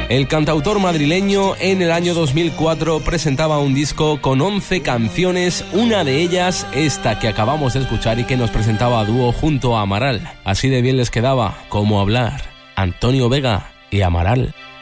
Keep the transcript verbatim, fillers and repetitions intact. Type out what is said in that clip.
El cantautor madrileño en el año dos mil cuatro presentaba un disco con once canciones, una de ellas esta que acabamos de escuchar y que nos presentaba a dúo junto a Amaral. Así de bien les quedaba, como hablar, Antonio Vega y Amaral.